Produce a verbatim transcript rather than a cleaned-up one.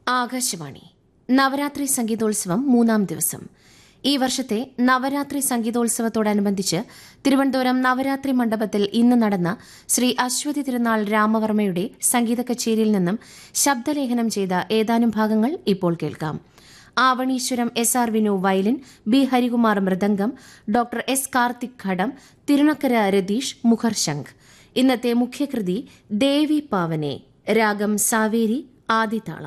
ആകാശവാണി നവരാത്രി സംഗീതോത്സവം മൂന്നാം ദിവസം. ഈ വർഷത്തെ നവരാത്രി സംഗീതോത്സവത്തോടനുബന്ധിച്ച് തിരുവനന്തപുരം നവരാത്രി മണ്ഡപത്തിൽ ഇന്ന് നടന്ന ശ്രീ അശ്വതി തിരുനാൾ രാമവർമ്മയുടെ സംഗീത കച്ചേരിയിൽ നിന്നും ശബ്ദലേഖനം ചെയ്ത ഏതാനും ഭാഗങ്ങൾ ഇപ്പോൾ കേൾക്കാം. Avaneeswaram S R Vinu violin, B Harikumar mridangam, doctor S Karthik ഘടം, തിരുനക്കര രതീഷ് മുഖർശംഖ്. ഇന്നത്തെ മുഖ്യകൃതി ദേവി പാവനെ, രാഗം സാവേരി, ആദിതാളം.